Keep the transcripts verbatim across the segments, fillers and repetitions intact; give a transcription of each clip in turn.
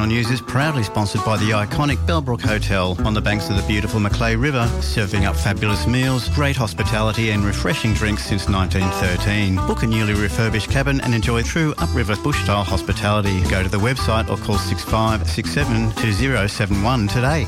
National News is proudly sponsored by the iconic Bellbrook Hotel on the banks of the beautiful Macleay River, serving up fabulous meals, great hospitality and refreshing drinks since nineteen thirteen. Book a newly refurbished cabin and enjoy true upriver bush-style hospitality. Go to the website or call six five six seven two zero seven one today.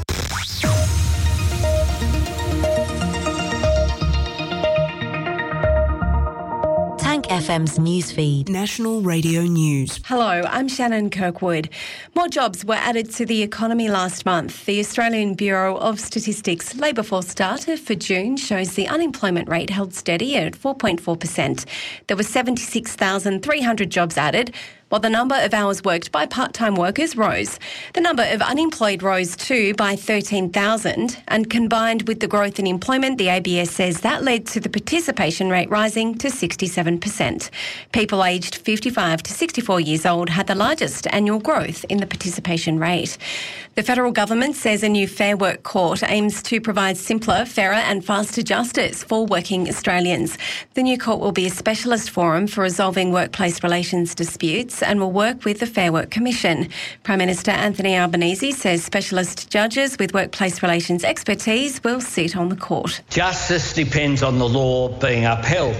F M's newsfeed. National Radio News. Hello, I'm Shannon Kirkwood. More jobs were added to the economy last month. The Australian Bureau of Statistics labour force data for June shows the unemployment rate held steady at four point four percent. There were seventy-six thousand three hundred jobs added, while the number of hours worked by part-time workers rose. The number of unemployed rose too by thirteen thousand, and combined with the growth in employment, the A B S says that led to the participation rate rising to sixty-seven percent. People aged fifty-five to sixty-four years old had the largest annual growth in the participation rate. The federal government says a new Fair Work court aims to provide simpler, fairer and faster justice for working Australians. The new court will be a specialist forum for resolving workplace relations disputes and will work with the Fair Work Commission. Prime Minister Anthony Albanese says specialist judges with workplace relations expertise will sit on the court. Justice depends on the law being upheld.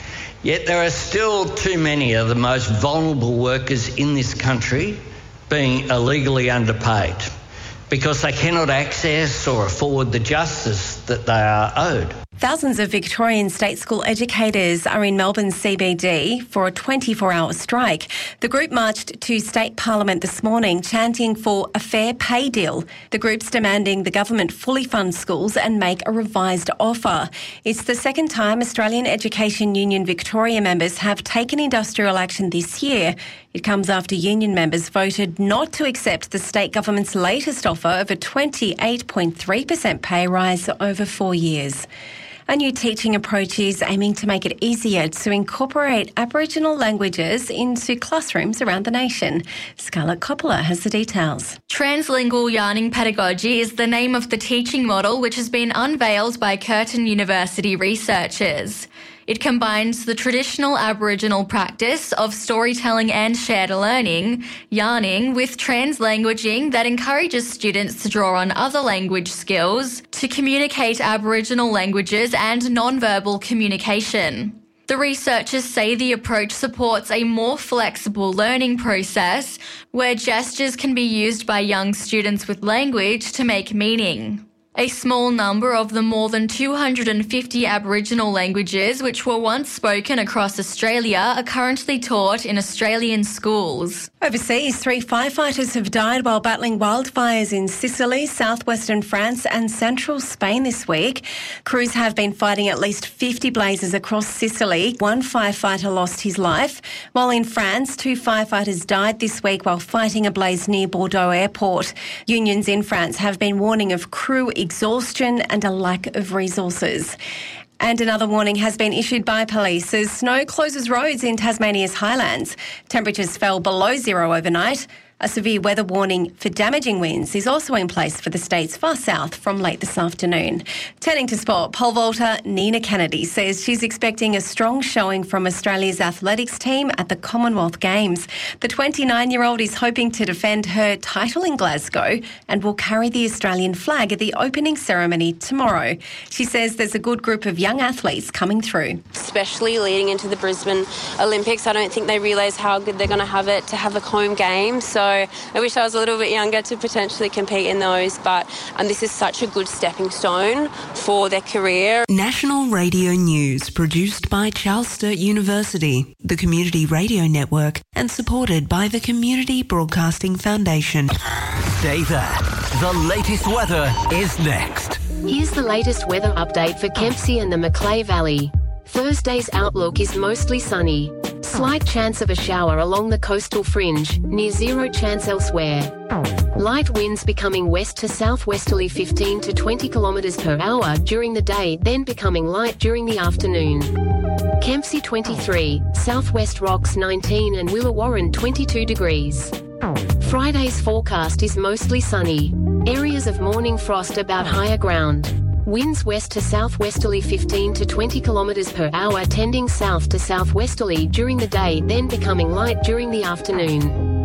Yet there are still too many of the most vulnerable workers in this country being illegally underpaid because they cannot access or afford the justice that they are owed. Thousands of Victorian state school educators are in Melbourne's C B D for a twenty-four hour strike. The group marched to State Parliament this morning chanting for a fair pay deal. The group's demanding the government fully fund schools and make a revised offer. It's the second time Australian Education Union Victoria members have taken industrial action this year. It comes after union members voted not to accept the state government's latest offer of a twenty-eight point three percent pay rise over four years. A new teaching approach is aiming to make it easier to incorporate Aboriginal languages into classrooms around the nation. Scarlett Coppola has the details. Translingual yarning pedagogy is the name of the teaching model which has been unveiled by Curtin University researchers. It combines the traditional Aboriginal practice of storytelling and shared learning, yarning, with translanguaging that encourages students to draw on other language skills to communicate Aboriginal languages and non-verbal communication. The researchers say the approach supports a more flexible learning process where gestures can be used by young students with language to make meaning. A small number of the more than two hundred fifty Aboriginal languages which were once spoken across Australia are currently taught in Australian schools. Overseas, three firefighters have died while battling wildfires in Sicily, southwestern France and central Spain this week. Crews have been fighting at least fifty blazes across Sicily. One firefighter lost his life, while in France, two firefighters died this week while fighting a blaze near Bordeaux Airport. Unions in France have been warning of crew exhaustion and a lack of resources. And another warning has been issued by police as snow closes roads in Tasmania's highlands. Temperatures fell below zero overnight. A severe weather warning for damaging winds is also in place for the state's far south from late this afternoon. Turning to sport, pole vaulter Nina Kennedy says she's expecting a strong showing from Australia's athletics team at the Commonwealth Games. The twenty-nine-year-old is hoping to defend her title in Glasgow and will carry the Australian flag at the opening ceremony tomorrow. She says there's a good group of young athletes coming through. Especially leading into the Brisbane Olympics, I don't think they realise how good they're going to have it to have a home game. So I wish I was a little bit younger to potentially compete in those, but um, this is such a good stepping stone for their career. National Radio News, produced by Charles Sturt University, the Community Radio Network, and supported by the Community Broadcasting Foundation. Stay there. The latest weather is next. Here's the latest weather update for Kempsey and the Macleay Valley. Thursday's outlook is mostly sunny. Slight chance of a shower along the coastal fringe, near zero chance elsewhere. Light winds becoming west to southwesterly fifteen to twenty kilometres per hour during the day, then becoming light during the afternoon. Kempsey twenty-three, Southwest Rocks nineteen and Willawarren twenty-two degrees. Friday's forecast is mostly sunny. Areas of morning frost about higher ground. Winds west to southwesterly fifteen to twenty kilometres per hour tending south to southwesterly during the day, then becoming light during the afternoon.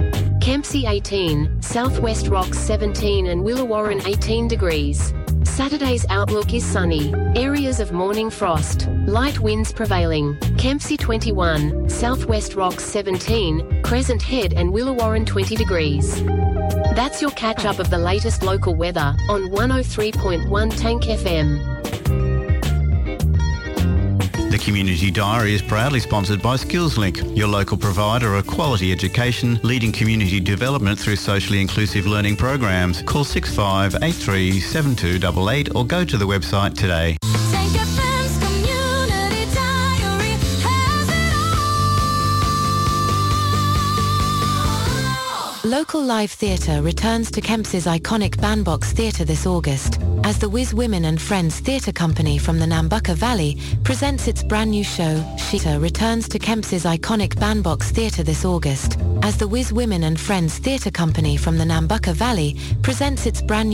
Kempsey eighteen, Southwest Rocks seventeen and Willawarrin eighteen degrees. Saturday's outlook is sunny. Areas of morning frost. Light winds prevailing. Kempsey twenty-one, Southwest Rocks seventeen, Crescent Head and Willawarrin twenty degrees. That's your catch-up of the latest local weather on one oh three point one Tank F M. The Community Diary is proudly sponsored by SkillsLink, your local provider of quality education, leading community development through socially inclusive learning programs. Call six five eight three seven two eight eight or go to the website today. Local live theatre returns to Kempsey's iconic Bandbox Theatre this August, as the Whiz Women and Friends Theatre Company from the Nambucca Valley presents its brand new show. Sheeta returns to Kempsey's iconic Bandbox Theatre this August, as the Whiz Women and Friends Theatre Company from the Nambucca Valley presents its brand new